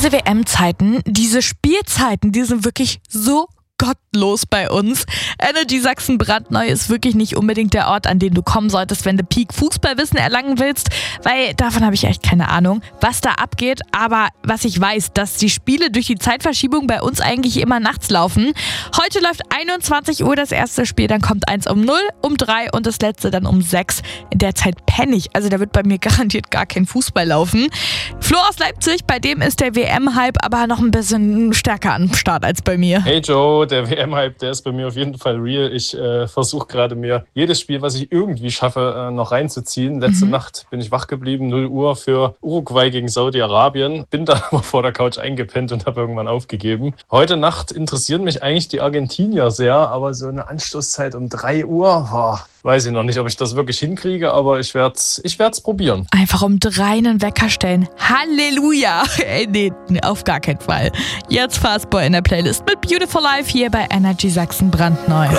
Diese WM-Zeiten, diese Spielzeiten, die sind wirklich so gottlos bei uns. Energy Sachsen-Brandneu ist wirklich nicht unbedingt der Ort, an den du kommen solltest, wenn du Peak-Fußballwissen erlangen willst, weil davon habe ich echt keine Ahnung, was da abgeht. Aber was ich weiß, dass die Spiele durch die Zeitverschiebung bei uns eigentlich immer nachts laufen. Heute läuft 21 Uhr das erste Spiel, dann kommt eins um 0, um 3 und das letzte dann um 6. In der Zeit penne ich, also da wird bei mir garantiert gar kein Fußball laufen. Flo aus Leipzig, bei dem ist der WM-Hype aber noch ein bisschen stärker am Start als bei mir. Hey Joe, der WM-Hype, der ist bei mir auf jeden Fall real. Ich versuche gerade mir jedes Spiel, was ich irgendwie schaffe, noch reinzuziehen. Letzte Nacht bin ich wach geblieben, 0 Uhr für Uruguay gegen Saudi-Arabien. Bin da aber vor der Couch eingepennt und habe irgendwann aufgegeben. Heute Nacht interessieren mich eigentlich die Argentinier sehr, aber so eine Anstoßzeit um 3 Uhr, weiß ich noch nicht, ob ich das wirklich hinkriege, aber ich werd's probieren. Einfach um 3 einen Wecker stellen. Halleluja! Nee, auf gar keinen Fall. Jetzt Fastboy in der Playlist mit Beautiful Life hier bei Energy Sachsen-Brandneu.